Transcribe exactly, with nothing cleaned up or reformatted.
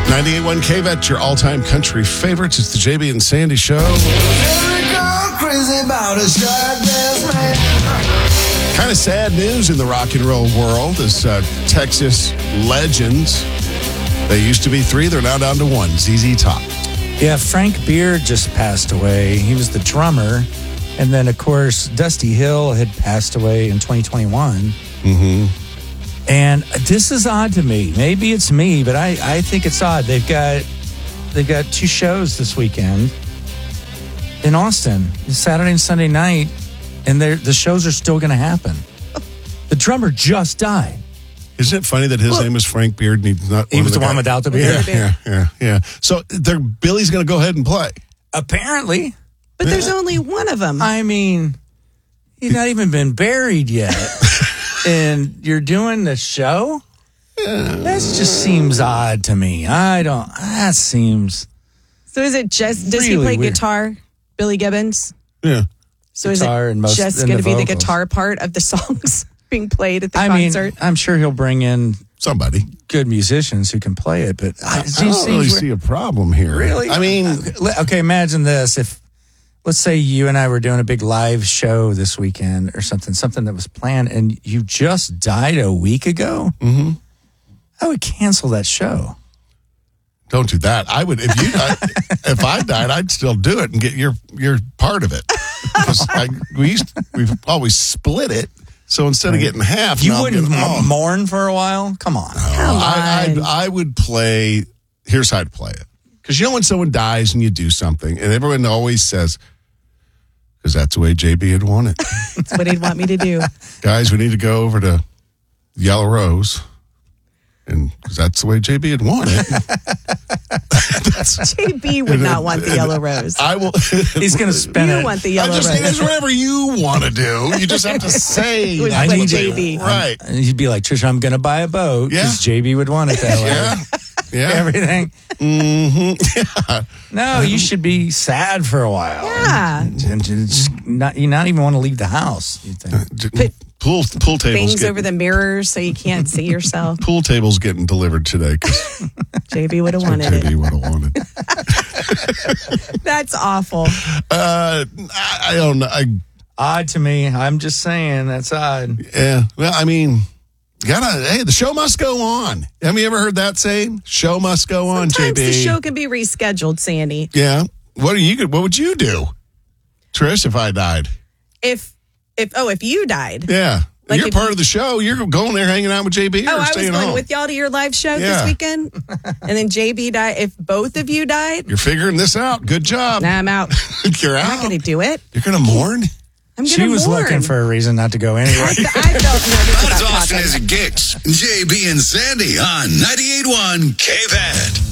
ninety-eight point one K V E T, your all-time country favorites. It's the J B and Sandy Show. Kind of sad news in the rock and roll world as uh, Texas legends. They used to be three. They're now down to one. Z Z Top. Yeah, Frank Beard just passed away. He was the drummer. And then, of course, Dusty Hill had passed away in twenty twenty-one. Mm-hmm. And this is odd to me. Maybe it's me, but I, I think it's odd. They've got they've got two shows this weekend in Austin, Saturday and Sunday night, and the shows are still going to happen. The drummer just died. Isn't it funny that his well, name is Frank Beard and he's not? He was the, the one without the beard. Yeah, yeah, yeah, yeah. So they're, Billy's going to go ahead and play. Apparently. But there's yeah. only one of them. I mean, he's not even been buried yet. And you're doing the show? Yeah. That just seems odd to me. I don't, that seems. So is it just, does really he play weird. guitar, Billy Gibbons? Yeah. So guitar is it and most, just going to be the guitar part of the songs being played at the I concert? mean, I'm sure he'll bring in somebody, good musicians who can play it, but I, I don't really see a problem here. Really? I mean, okay, imagine this. If, let's say you and I were doing a big live show this weekend or something, something that was planned, and you just died a week ago, mm-hmm. I would cancel that show. Don't do that. I would, if you, I, if I died, I'd still do it and get your your part of it. Because I, we used, we've always split it. So instead of getting half, you wouldn't getting, oh. mourn for a while. Come on, no, Come I, on. I, I would play. Here's how I'd play it. Because you know when someone dies and you do something, and everyone always says, because that's the way J B had won it. That's what he'd want me to do. Guys, we need to go over to Yellow Rose. And because that's the way J B had won it. J B would not want the Yellow Rose. I will. He's going to spin you it. You want the Yellow I just Rose. think it's whatever you want to do. You just have to say. It was that's like what J they- B. Right. And you'd be like, Trisha, I'm going to buy a boat because Yeah. J B would want it that way. Yeah. Yeah. Everything. Mm-hmm. Yeah. No, you should be sad for a while. Yeah. And, and just not, you not even want to leave the house, you think. Put Pool, pool tables things getting, over the mirrors so you can't see yourself. Pool tables getting delivered today because J B would have wanted J B it. would have wanted. That's awful. Uh, I, I don't know. I, Odd to me. I'm just saying that's odd. yeah. Well, I mean, you gotta. Hey, the show must go on. Have you ever heard that saying? Show must go on. Sometimes J B. the show can be rescheduled, Sandy. Yeah. What are you? What would you do, Trish, if I died? If if oh, if you died. Yeah. Like You're if part you- of the show. You're going there hanging out with J B or Oh, I was staying going home? with y'all to your live show Yeah. this weekend. And then J B died. If both of you died, You're figuring this out. Good job. nah, I'm out. You're I'm out. not going to do it. You're going to mourn? I'm going to She was mourn. looking for a reason not to go anywhere. I, I felt nervous Not as about often talking. as it gets. J B and Sandy on ninety-eight point one K V E T.